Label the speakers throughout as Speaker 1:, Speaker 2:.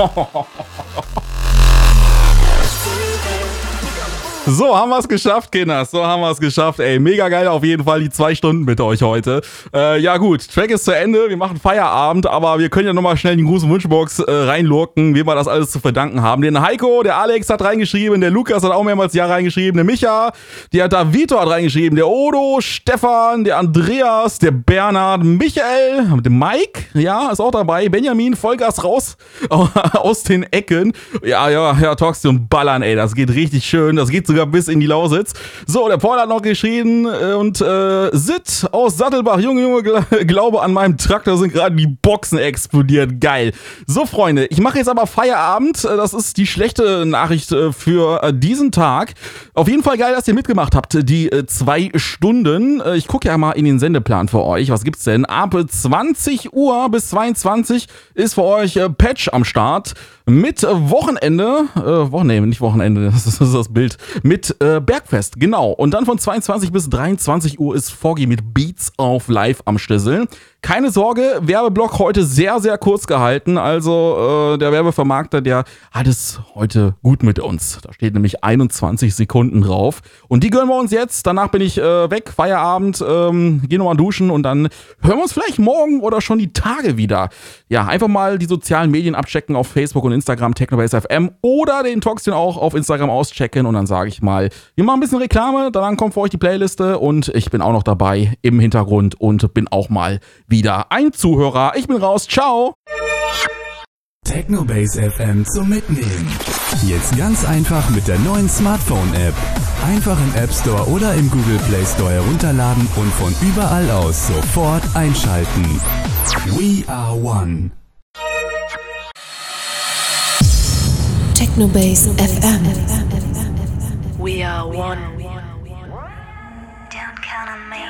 Speaker 1: So haben wir es geschafft, Kinders. So haben wir es geschafft. Ey, mega geil auf jeden Fall die 2 Stunden mit euch heute. Ja gut, Track ist zu Ende. Wir machen Feierabend, aber wir können ja nochmal schnell in die Gruß- und Wunschbox reinlurken, wem wir das alles zu verdanken haben. Den Heiko, der Alex hat reingeschrieben, der Lukas hat auch mehrmals Ja reingeschrieben, der Micha, der Davito hat reingeschrieben, der Odo, Stefan, der Andreas, der Bernhard, Michael, der Mike, ja, ist auch dabei, Benjamin, Vollgas raus aus den Ecken. Ja, Toxi und Ballern, ey, das geht richtig schön. Das geht sogar bis in die Lausitz. So, der Paul hat noch geschrieben und Sid aus Sattelbach, Junge, glaube an meinem Traktor sind gerade die Boxen explodiert. Geil. So, Freunde, ich mache jetzt aber Feierabend. Das ist die schlechte Nachricht für diesen Tag. Auf jeden Fall geil, dass ihr mitgemacht habt, die 2 Stunden. Ich gucke ja mal in den Sendeplan für euch. Was gibt's denn? Ab 20 Uhr bis 22 ist für euch Patch am Start. Mit Wochenende, nicht Wochenende, das ist das Bild, mit Bergfest, genau. Und dann von 22 bis 23 Uhr ist Foggy mit Beats auf Live am Schlüssel. Keine Sorge, Werbeblock heute sehr, sehr kurz gehalten. Also der Werbevermarkter, der hat es heute gut mit uns. Da steht nämlich 21 Sekunden drauf. Und die gönnen wir uns jetzt. Danach bin ich weg, Feierabend, geh nochmal duschen und dann hören wir uns vielleicht morgen oder schon die Tage wieder. Ja, einfach mal die sozialen Medien abchecken auf Facebook und Instagram, Technobase FM oder den Toxin auch auf Instagram auschecken. Und dann sage ich mal, wir machen ein bisschen Reklame, danach kommt für euch die Playliste und ich bin auch noch dabei im Hintergrund und bin auch mal wieder ein Zuhörer. Ich bin raus. Ciao.
Speaker 2: Technobase FM zum Mitnehmen. Jetzt ganz einfach mit der neuen Smartphone-App. Einfach im App Store oder im Google Play Store herunterladen und von überall aus sofort einschalten. We are one.
Speaker 3: Technobase FM.
Speaker 4: We are one.
Speaker 5: Don't count on me.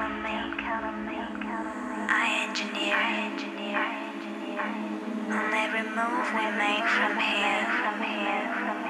Speaker 5: I engineer on every move we make from here.